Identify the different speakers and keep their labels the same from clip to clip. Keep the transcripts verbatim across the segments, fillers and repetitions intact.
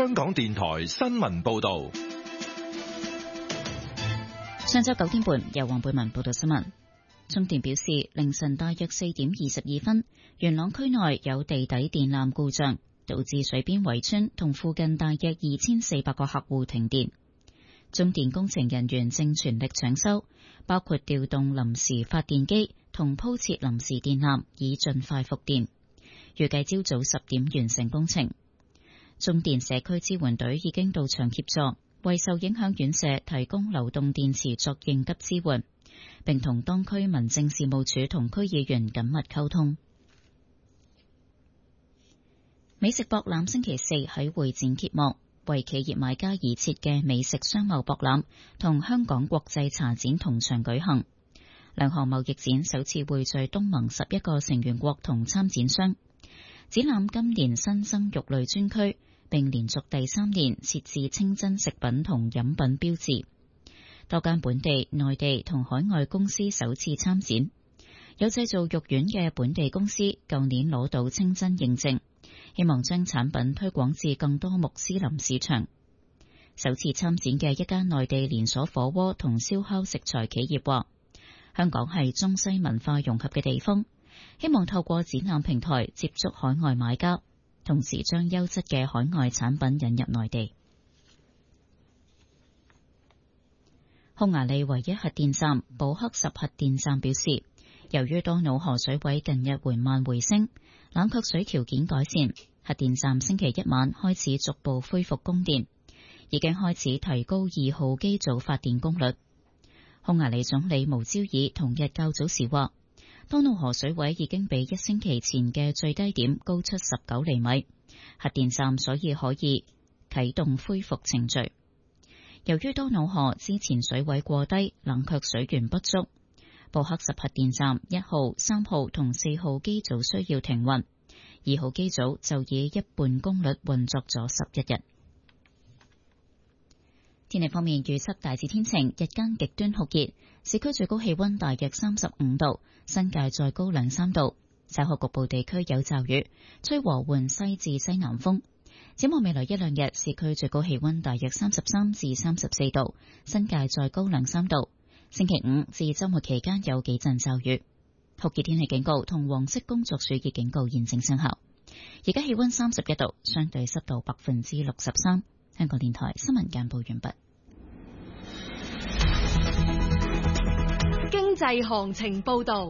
Speaker 1: 香港電台新聞報道。
Speaker 2: 上晝九點半，由黃貝文報道新聞。中電表示，凌晨大約四點二十二分，元朗區內有地底電纜故障，導致水邊圍村同附近大約二千四百個客戶停電。中電工程人員正全力搶修，包括調動臨時發電機同鋪設臨時電纜，以盡快復電。預計朝早十點完成工程。中電社區支援隊已經到場協助，為受影響院舍提供流動電池作應急支援，並同當區民政事務處同區議員緊密溝通。美食博覽星期四喺會展揭幕，為企業買家而設嘅美食商貿博覽同香港國際茶展同場舉行。兩項貿易展首次匯聚東盟十一個成員國同參展商。展覽今年新增肉類專區，並連續第三年設置清真食品同飲品標誌。多間本地、內地同海外公司首次參展。有製造肉丸嘅本地公司舊年攞到清真認證，希望將產品推廣至更多穆斯林市場。首次參展嘅一間內地連鎖火鍋同燒烤食材企業話，香港係中西文化融合嘅地方，希望透過展覽平台接觸海外買家，同時將優質嘅海外產品引入內地。匈牙利唯一核電站布克什核電站表示，由於多瑙河水位近日緩慢回升，冷卻水條件改善，核電站星期一晚開始逐步恢復供電，已經開始提高二號機組發電功率。匈牙利總理無焦爾同日較早時話，多瑙河水位已經比一星期前嘅最低點高出十九厘米，核電站所以可以啟動恢復程序。由於多瑙河之前水位過低，冷卻水源不足，布克什核電站一號、三號同四號機組需要停運，二號機組就以一半功率運作咗十一日。天氣方面，預測大致天晴，日間極端酷熱，市區最高氣溫大約三十五度，新界再高兩三度。稍後局部地區有驟雨，吹和緩西至西南風。展望未來一兩日，市區最高氣溫大約三十三至三十四度，新界再高兩三度。星期五至周末期間有幾陣驟雨。酷熱天氣警告同黃色工作暑熱警告現正生效。而家氣溫三十一度，相對濕度百分之六十三。香港電台新聞簡報完畢。
Speaker 3: 經濟行情報道。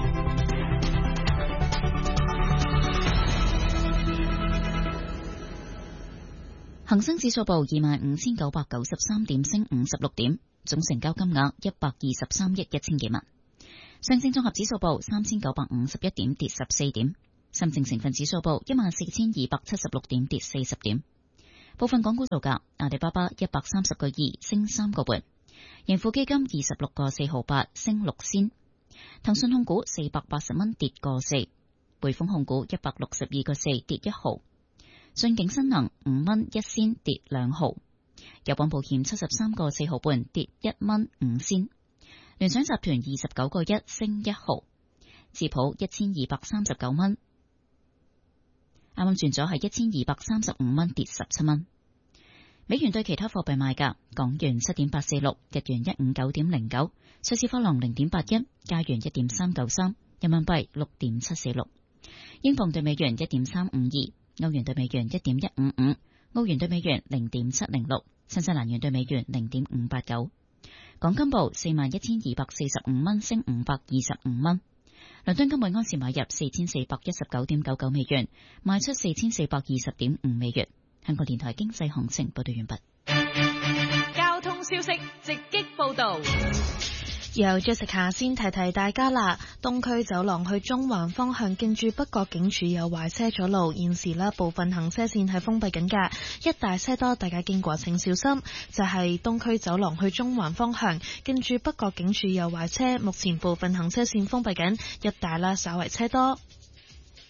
Speaker 2: 恒生指數報二萬五千九百九十三點，升五十六點，總成交金額一百二十三億一千幾萬。上證綜合指數報三千九百五十一點，跌十四點。深證成分指數報一萬四千二百七十六點，跌四十點。部分港股造價：阿里巴巴一百三十個二，升三個半；盈富基金二十六個四毫八，升六仙；騰訊控股四百八十蚊，跌個四；匯豐控股一百六十二個四，跌一毫；順景新能五蚊一仙，跌兩毫；友邦保險七十三個四毫半，跌一蚊五仙；聯想集團二十九個一，升一毫；智普一千二百三十九蚊。啱啱轉咗係一千二百三十五蚊，跌十七蚊。美元對其他貨幣賣價：港元七點八四六，日元一五九點零九，瑞士法郎零點八一，加元一點三九三，人民幣六點七四六，英鎊對美元一點三五二，歐元對美元一點一五五，澳元對美元零點七零六，新西蘭元對美元零點五八九。港金報四萬一千二百四十五蚊，升五百二十五蚊。倫敦金每安士買入四千四百一十九點九九美元，賣出四千四百二十點五美元。香港電台經濟行情報道完畢。
Speaker 3: 交通消息直擊報道。
Speaker 4: 由 Jessica 先提提大家啦，東區走廊去中環方向近住北角警署有壞車阻路，現時呢部分行車線係封閉緊㗎，一大車多，大家經過請小心。就係、是、東區走廊去中環方向近住北角警署有壞車，目前部分行車線封閉緊，一大啦稍為車多。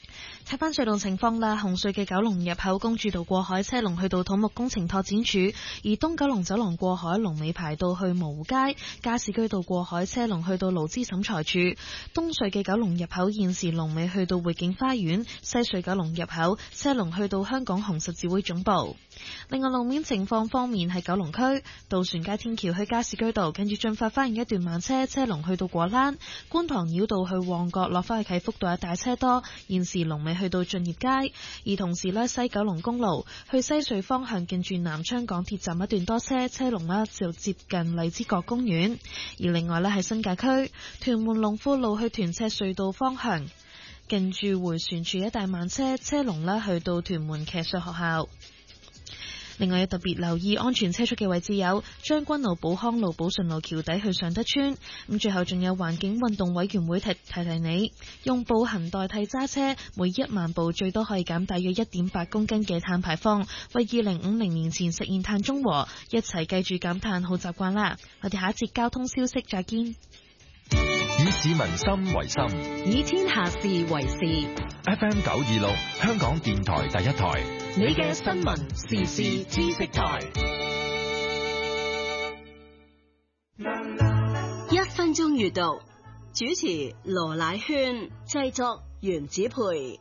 Speaker 4: 睇翻隧道情況啦，紅隧嘅九龍入口公主道過海車龍去到土木工程拓展處，而東九龍走廊過海龍尾排到去蕪湖街，加士居道過海車龍去到勞資審裁處，東隧嘅九龍入口現時龍尾去到匯景花園，西隧九龍入口車龍去到香港紅十字會總部。另外路面情況方面係九龍區渡船街天橋去加士居道，跟住進發花園一段慢車，車龍去到果欄，觀塘繞道去旺角落翻去啟福道一大車多，現時龍尾去到駿業街。而同時呢，西九龍公路去西隧方向近住南昌港鐵站一段多車，車龍呢就接近荔枝角公園。而另外呢，喺新界區屯門龍富路去屯赤隧道方向近住回旋處一帶慢車，車龍呢去到屯門騎術學校。另外要特別留意安全車速嘅位置有將軍路、寶康路、寶順路橋底去尚德村。咁最後仲有環境運動委員會提提提你，用步行代替揸車，每一萬步最多可以減大約一點八公斤嘅碳排放，為二零五零年前實現碳中和。一齊記住減碳好習慣啦！我哋下一節交通消息再見。
Speaker 1: 以市民心為心，
Speaker 3: 以天下事為事。
Speaker 1: F M 九二六，香港電台第一台，
Speaker 3: 你嘅新聞時事知識台，一分鐘閱讀，主持羅乃萱，製作袁子培。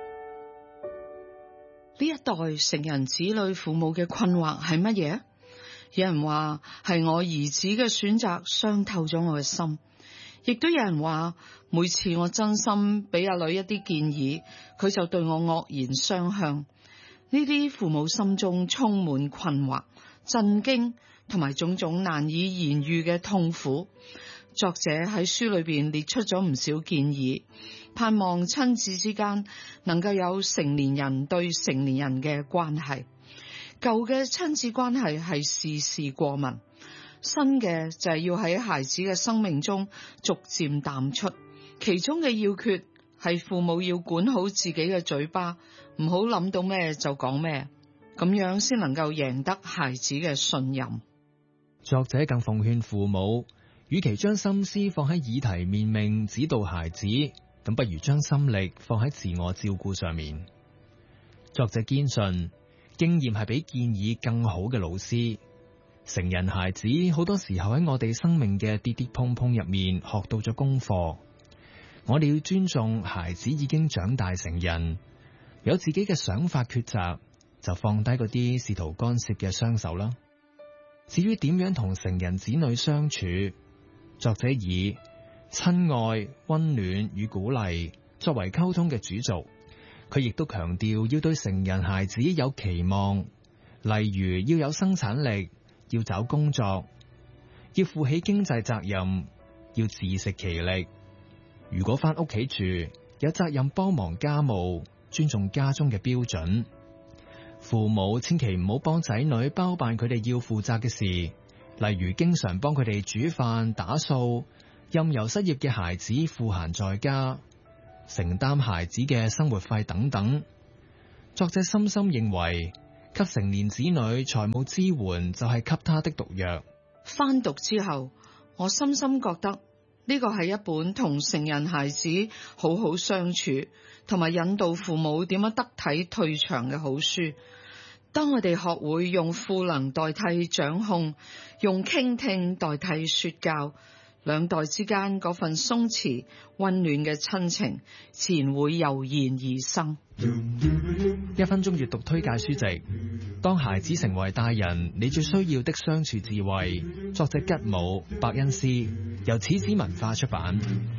Speaker 5: 呢一代成人子女父母嘅困惑係乜嘢？有人話係我兒子嘅選擇傷透咗我嘅心，亦都有人話每次我真心俾阿女一啲建議，佢就對我惡言相向。呢啲父母心中充滿困惑、震驚同埋種種難以言喻嘅痛苦。作者喺書裏邊列出咗唔少建議，盼望親子之間能夠有成年人對成年人嘅關係。舊嘅親子關係係事事過問，新嘅就係要喺孩子嘅生命中逐漸淡出。其中嘅要訣係父母要管好自己嘅嘴巴，唔好諗到咩就講咩，咁樣先能夠贏得孩子嘅信任。
Speaker 6: 作者更奉勸父母，與其將心思放喺議題面命指導孩子，咁不如將心力放喺自我照顧上面。作者堅信經驗係比建議更好嘅老師。成人孩子好多時候喺我哋生命嘅跌跌碰碰入面學到咗功課。我哋要尊重孩子已經長大成人，有自己嘅想法抉擇，就放低嗰啲試圖干涉嘅雙手啦。至於點樣同成人子女相處，作者以親愛、溫暖與鼓勵作為溝通嘅主軸。佢亦都強調要對成人孩子有期望，例如要有生產力，要找工作，要負起經濟責任，要自食其力。如果返屋企住，有責任幫忙家務，尊重家中嘅標準。父母千祈唔好幫仔女包辦佢哋要負責嘅事，例如經常幫佢哋煮飯打掃，任由失業嘅孩子賦閒在家，承擔孩子嘅生活費等等。作者深深認為，給成年子女財務支援就係給他的毒藥。
Speaker 5: 翻讀之後，我深深覺得呢個係一本同成人孩子好好相處，同埋引導父母點樣得體退場嘅好書。當我哋學會用賦能代替掌控，用傾聽代替說教，兩代之間嗰份鬆弛溫暖嘅親情，自然會油然而生。
Speaker 6: 一分鐘閱讀推介書籍，當孩子成為大人，你最需要的相處智慧。作者吉姆·伯恩斯，由始子文化出版。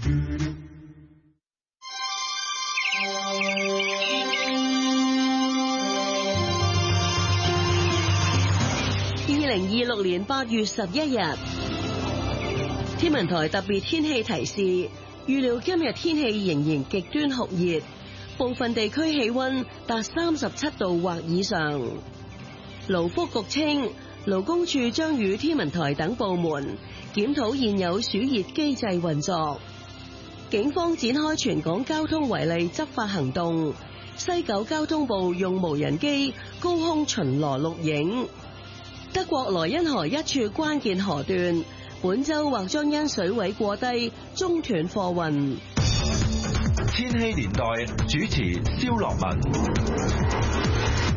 Speaker 3: 二零二六年八月十一日，天文台特別天氣提示，預料今日天氣仍然極端酷熱，部分地區氣溫達三十七度或以上。勞福局稱，勞工處將與天文台等部門檢討現有暑熱機制運作。警方展開全港交通違例執法行動，西九交通部用無人機高空巡邏錄影。德國萊茵河一處關鍵河段，本周或將因水位過低中斷貨運。
Speaker 1: 千禧年代主持蕭樂文。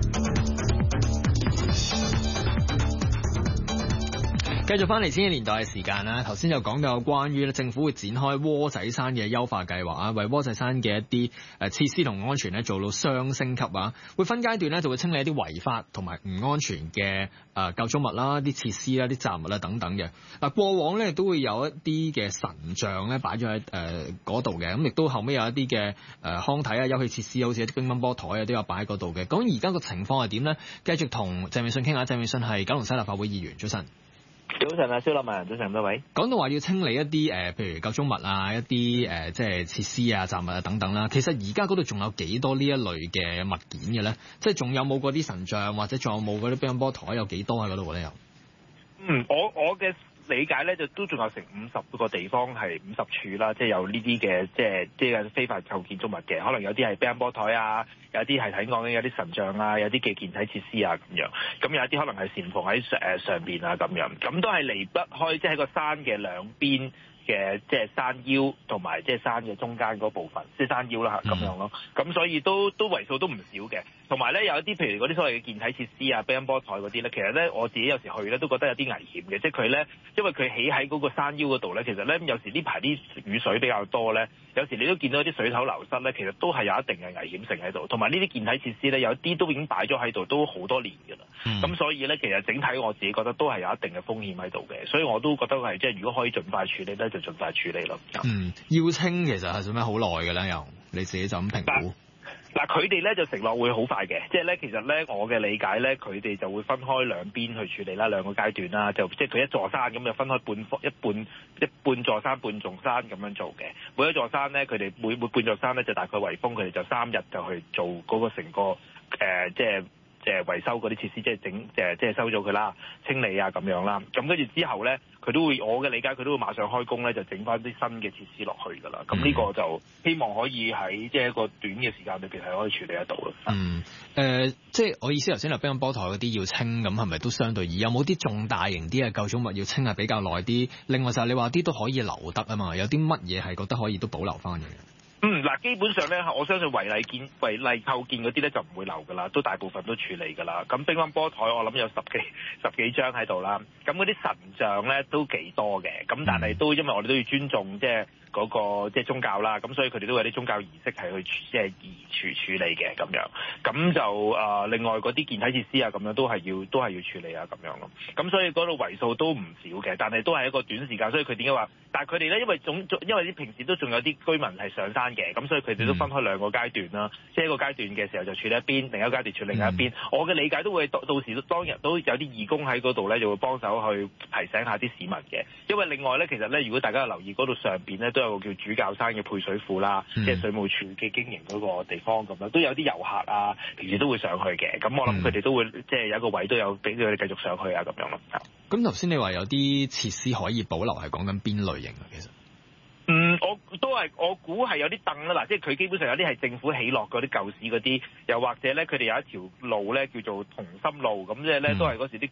Speaker 6: 繼續翻嚟千禧年代嘅時間啦，頭先就講到有關於咧政府會展開窩仔山嘅優化計劃啊，為窩仔山嘅一啲誒設施同安全咧做到雙升級啊，會分階段咧就會清理一啲違法同埋唔安全嘅誒構築物啦、啲設施啦、啲雜物啦等等嘅。嗱，過往咧都會有一啲嘅神像咧擺咗喺誒嗰度嘅，咁亦都後尾有一啲嘅誒康體啊、休憩設施，好似一啲乒乓波台啊都有擺喺嗰度嘅。咁而家個情況係點咧？繼續同鄭泳舜傾下。鄭泳舜係九龍西立法會議員，早晨。
Speaker 7: 早晨啊，蕭立文，早晨咁多位。
Speaker 6: 講到話要清理一啲誒、呃，譬如構築物啊，一啲誒、呃，即係設施啊、雜物啊等等啦。其實而家嗰度仲有幾多呢一類嘅物件嘅咧？即係仲有冇嗰啲神像，或者仲有冇嗰啲乒乓波台有幾多喺嗰度咧？又
Speaker 7: 嗯，我我嘅理解咧，就都仲有成五十個地方係五十處啦，即係有呢啲嘅即係即係非法構建築物嘅，可能有啲係乒乓波台啊，有啲係睇講緊有啲神像啊，有啲嘅健體設施啊咁樣，咁有一啲可能係禪房喺誒上邊啊咁樣，咁都係離不開即係喺個山嘅兩邊嘅即係山腰同埋即係山嘅中間嗰部分，即係山腰啦咁樣咯。咁所以都都為數都唔少嘅。同埋咧有一啲譬如嗰啲所謂嘅健體設施啊、乒乓波台嗰啲咧，其實咧我自己有時去咧都覺得有啲危險嘅，即係佢咧因為佢起喺嗰個山腰嗰度咧，其實咧有時呢排啲雨水比較多咧，有時你都見到啲水頭流失咧，其實都係有一定嘅危險性喺度。同埋呢啲健體設施咧，有啲都已經擺咗喺度都好多年㗎啦。咁、嗯、所以咧，其實整體我自己覺得都係有一定嘅風險喺度嘅，所以我都覺得係即係如果可以盡快處理咧，就盡快處理咯。
Speaker 6: 嗯，要清其實係做咩好耐嘅咧？又你自己就咁評估？
Speaker 7: 嗱，佢哋咧就承諾會好快嘅，即係咧其實咧我嘅理解咧，佢哋就會分開兩邊去處理啦，兩個階段啦，就即係佢一座山咁就分開半一半一半座山半座山咁樣做嘅。每一座山咧，佢哋每每半座山咧就大概圍封，佢哋就三日就去做嗰個成個誒、呃、即係。即係維修嗰啲設施，即係整誒，即係收咗佢啦，清理啊咁樣啦。咁跟住之後咧，佢都會，我嘅理解佢都會馬上開工咧，就整翻啲新嘅設施落去㗎啦。咁呢個就希望可以喺即係一個短嘅時間裏邊係可以處理得到咯。
Speaker 6: 嗯，誒、呃，即係我意思頭先話乒乓波台嗰啲要清，咁係咪都相對易？有冇啲重大型啲嘅構築物要清係比較耐啲？另外就係你話啲都可以留得啊嘛，有啲乜嘢係覺得可以都保留翻嘅？
Speaker 7: 嗯，嗱，基本上咧，我相信違例建、違例構建嗰啲咧就唔會留噶啦，都大部分都處理噶啦。咁乒乓波台我諗有十幾十幾張喺度啦。咁嗰啲神像咧都幾多嘅，咁但係都因為我哋都要尊重即係嗰個即係宗教啦，咁所以佢哋都有啲宗教儀式係去即係移處處理嘅咁樣。咁就誒、呃、另外嗰啲健體設施啊咁樣都係要都係要處理啊咁樣咯。咁所以嗰度為數都唔少嘅，但係都係一個短時間，所以佢點解話？但係佢哋咧，因為總因為啲平時都仲有啲居民係上山嘅，咁所以佢哋都分開兩個階段啦。嗯、即係一個階段嘅時候就處理一邊，另一個階段處理另一邊。嗯、我嘅理解都會到到時當日都有啲義工喺嗰度咧，就會幫手去提醒下啲市民嘅。因為另外咧，其實咧，如果大家有留意嗰度上邊咧，都有個叫主教山嘅配水庫啦，嗯、即係水務署嘅經營嗰個地方咁樣，都有啲遊客啊，平時都會上去嘅。咁我諗佢哋都會即係有一個位都有俾佢哋繼續上去啊咁樣咯。
Speaker 6: 咁頭先你話有啲設施可以保留，係講緊邊類型啊？其實？
Speaker 7: 嗯，我都係，我估係有啲凳啦，嗱，即係佢基本上有啲係政府起落嗰啲舊市嗰啲，又或者咧佢哋有一條路咧叫做同心路，咁即係咧都係嗰時啲